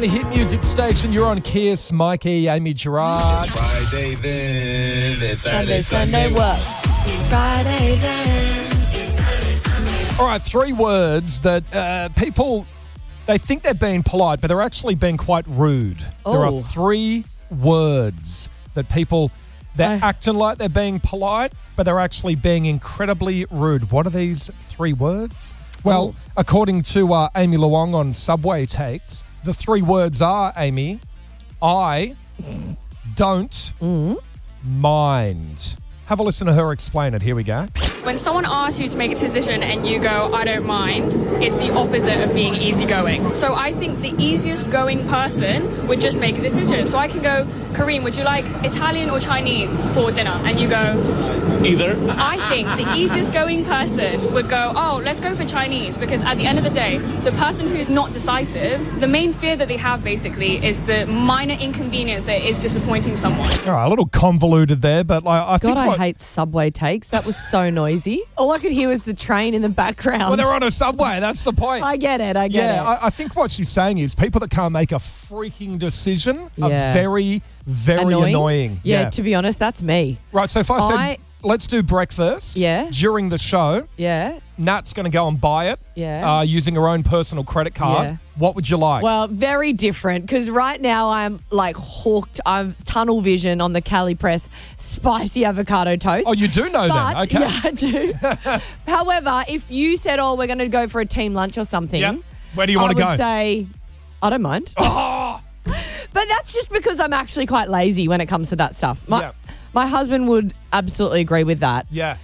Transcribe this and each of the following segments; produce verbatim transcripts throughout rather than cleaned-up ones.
the hit music station. You're on Kiss, Mikey, Amy Gerard. Friday then, it's Sunday, Saturday, Sunday, what? It's Friday then. It's Sunday, Sunday. All right, three words that uh, people, they think they're being polite, but they're actually being quite rude. There Oh. are three words that people, they're I- acting like they're being polite, but they're actually being incredibly rude. What are these three words? Well, Oh. according to uh, Amy Luong on Subway Takes, the three words are, Amy, I don't mind. Have a listen to her explain it. Here we go. When someone asks you to make a decision and you go, I don't mind, it's the opposite of being easygoing. So I think the easiest going person would just make a decision. So I can go, Kareem, would you like Italian or Chinese for dinner? And you go, Either. I think the easiest going person would go, oh, let's go for Chinese. Because at the end of the day, the person who's not decisive, the main fear that they have basically is the minor inconvenience that is disappointing someone. All right, a little convoluted there, but like, I think God, I what, hate Subway Takes. That was so noisy. All I could hear was the train in the background. well, they're on a subway. That's the point. I get it. I get yeah, it. I, I think what she's saying is people that can't make a freaking decision Yeah. are very, very annoying. Yeah, to be honest, that's me. Right, so if I said, I- let's do breakfast Yeah. during the show, Yeah. Nat's going to go and buy it Yeah. uh, using her own personal credit card. Yeah. What would you like? Well, very different because right now I'm like hooked. I'm tunnel vision on the Cali Press spicy avocado toast. oh, you do know but, that. Okay. Yeah, I do. However, if you said, oh, we're going to go for a team lunch or something, Yep. Where do you I want would to go? say, I don't mind. oh, But that's just because I'm actually quite lazy when it comes to that stuff. My, Yeah. my husband would absolutely agree with that. yeah.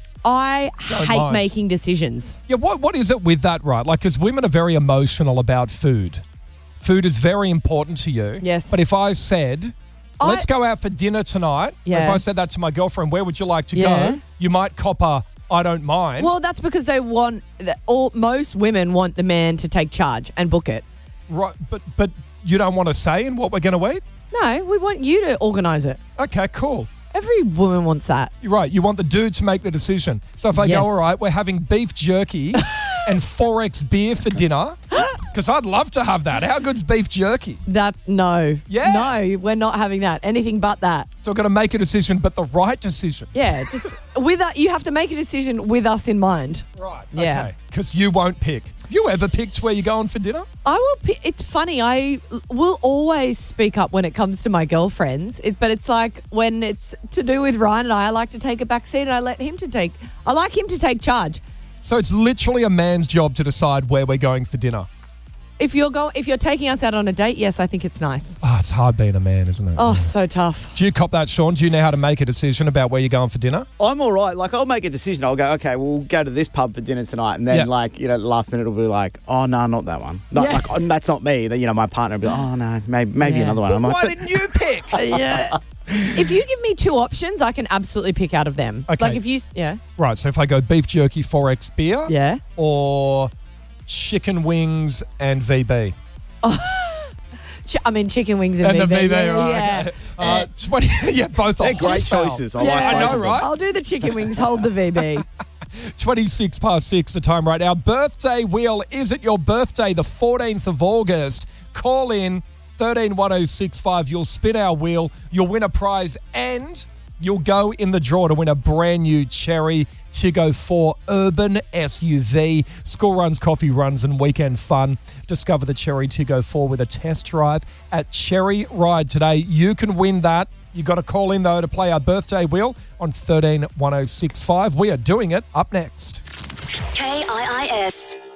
I Don't hate mind. making decisions. Yeah, what what is it with that, right? Like, because women are very emotional about food. Food is very important to you. Yes. But if I said, I- let's go out for dinner tonight, Yeah. if I said that to my girlfriend, where would you like to Yeah. go? You might cop a, I don't mind. Well, that's because they want, that all most women want the man to take charge and book it. right, but, but you don't want to say in what we're going to eat? No, we want you to organise it. Okay, cool. Every woman wants that. You're right. You want the dude to make the decision. So if I Yes. go, all right, we're having beef jerky and four X beer for dinner, because I'd love to have that. How good's beef jerky? That, no. Yeah. No, we're not having that. Anything but that. So I've got to make a decision, but the right decision. Yeah, just with that, you have to make a decision with us in mind. Right. Yeah. Okay. Because you won't pick. Have you ever picked where you're going for dinner? I will. pi- It's funny. I will always speak up when it comes to my girlfriends. It, but it's like when it's to do with Ryan and I. I like to take a back seat and I let him to take. I like him to take charge. So it's literally a man's job to decide where we're going for dinner. If you're go, if you're taking us out on a date, yes, I think it's nice. Oh, it's hard being a man, isn't it? Oh, so tough. Do you cop that, Sean? Do you know how to make a decision about where you're going for dinner? I'm all right. Like, I'll make a decision. I'll go, okay, we'll go to this pub for dinner tonight. And then, Yeah. like, you know, last minute it'll be like, oh, no, not that one. Not, Yeah. like, oh, that's not me. Then, you know, my partner will be like, oh, no, maybe, maybe Yeah. another one. I'm like, Why didn't you pick? Yeah. If you give me two options, I can absolutely pick out of them. Okay. Like if you, yeah, Right, so if I go beef jerky, four X beer, yeah. or chicken wings and V B. Ch- I mean, chicken wings and, And the V B. V B, yeah, right. yeah. okay. Uh, twenty, yeah, both they're are great hostile. choices. I Yeah. like I both know, of them. right? I'll do the chicken wings. Hold the V B. twenty-six past six, the time right now. Birthday wheel. Is it your birthday, the fourteenth of August? Call in thirteen one oh six five. You'll spin our wheel. You'll win a prize and you'll go in the draw to win a brand new Cherry Tiggo four Urban S U V. School runs, coffee runs and weekend fun. Discover the Cherry Tiggo four with a test drive at Cherry Ride today. You can win that. You've got to call in, though, to play our birthday wheel on thirteen one oh six five. We are doing it up next. K I I S.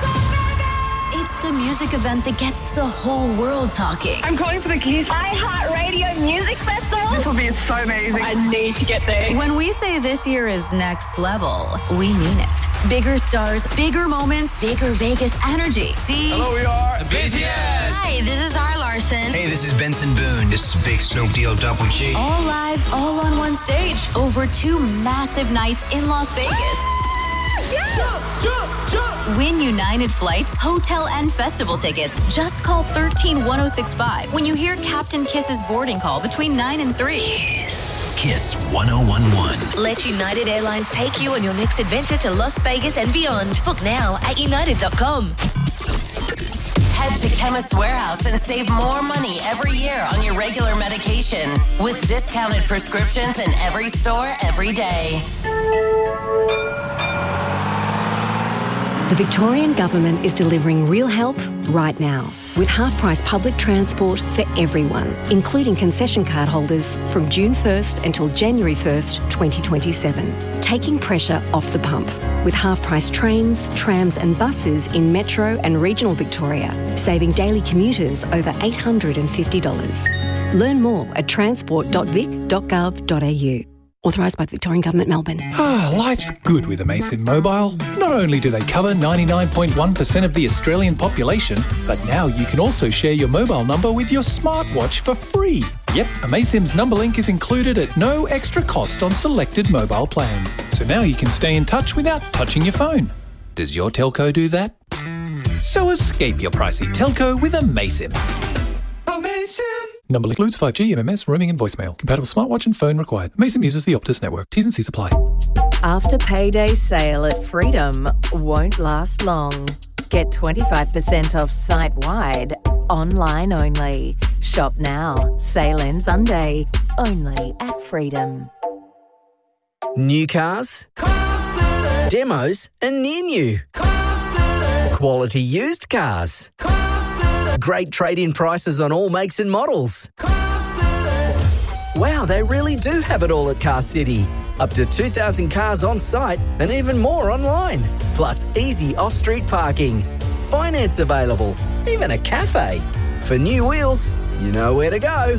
It's the music event that gets the whole world talking. I'm calling for the Kiss iHeartRadio Music Festival. This will be so amazing. I need to get there. When we say this year is next level, we mean it. Bigger stars, bigger moments, bigger Vegas energy. See? Hello, we are the B T S. Hi, this is R. Larson. Hey, this is Benson Boone. This is Big Snoop D O Double G. All live, all on one stage, over two massive nights in Las Vegas. Jump, jump, jump. Win United Flights, hotel, and festival tickets. Just call one three one oh six five when you hear Captain Kiss's boarding call between nine and three. Kiss. Kiss one oh one one. Let United Airlines take you on your next adventure to Las Vegas and beyond. Book now at united dot com. Head to Chemist Warehouse and save more money every year on your regular medication with discounted prescriptions in every store every day. The Victorian Government is delivering real help right now with half-price public transport for everyone, including concession card holders from June first until January first, twenty twenty-seven, taking pressure off the pump with half-price trains, trams and buses in metro and regional Victoria, saving daily commuters over eight hundred fifty dollars. Learn more at transport dot vic dot gov dot a u. Authorised by the Victorian Government, Melbourne. Ah, life's good with Amaysim Mobile. Not only do they cover ninety-nine point one percent of the Australian population, but now you can also share your mobile number with your smartwatch for free. Yep, Amaysim's number link is included at no extra cost on selected mobile plans. So now you can stay in touch without touching your phone. Does your telco do that? So escape your pricey telco with Amaysim. Amaysim! Number includes five G, M M S, roaming and voicemail. Compatible smartwatch and phone required. Amaysim uses the Optus network. T's and C's apply. After payday sale at Freedom won't last long. Get twenty-five percent off site-wide, online only. Shop now. Sale ends Sunday. Only at Freedom. New cars, demos and near new. Quality used cars. Great trade-in prices on all makes and models. Wow, they really do have it all at Car City. Up to two thousand cars on site and even more online. Plus easy off-street parking. Finance available. Even a cafe. For new wheels, you know where to go.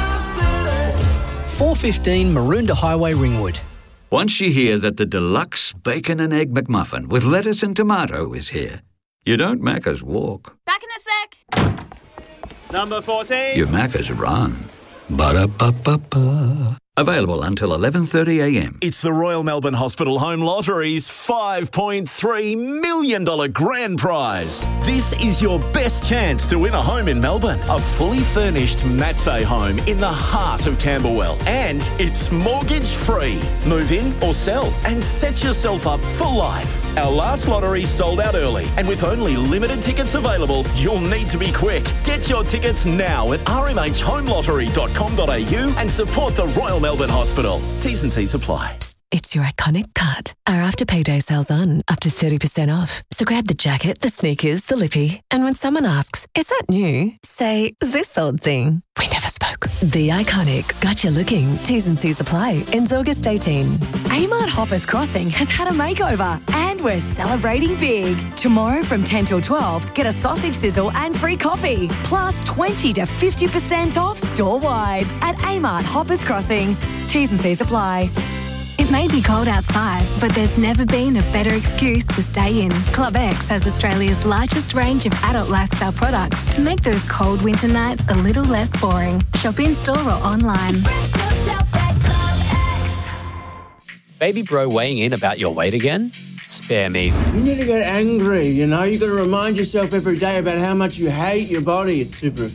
four fifteen Maroondah Highway, Ringwood. Once you hear that the deluxe bacon and egg McMuffin with lettuce and tomato is here, you don't Macca's walk. Back in a sec. Number fourteen. You Macca's run. Ba-da-ba-ba-ba. Available until eleven thirty a m. It's the Royal Melbourne Hospital Home Lottery's five point three million dollars grand prize. This is your best chance to win a home in Melbourne. A fully furnished Matsay home in the heart of Camberwell. And it's mortgage free. Move in or sell and set yourself up for life. Our last lottery sold out early, and with only limited tickets available, you'll need to be quick. Get your tickets now at r m h home lottery dot com dot a u and support the Royal Melbourne Hospital. T's and C's apply. It's your iconic cut. Our after payday sales on, up to thirty percent off. So grab the jacket, the sneakers, the lippy, and when someone asks, is that new? Say, this old thing. We never spoke. The iconic got you looking. T's and C's apply. Ends August eighteenth. Amart Hoppers Crossing has had a makeover and we're celebrating big. Tomorrow from ten till twelve, get a sausage sizzle and free coffee. Plus twenty to fifty percent off store-wide at Amart Hoppers Crossing. T's and C's apply. It may be cold outside, but there's never been a better excuse to stay in. Club X has Australia's largest range of adult lifestyle products to make those cold winter nights a little less boring. Shop in-store or online. Baby bro weighing in about your weight again? Spare me. You need to get angry, you know? You got to remind yourself every day about how much you hate your body. It's super effective.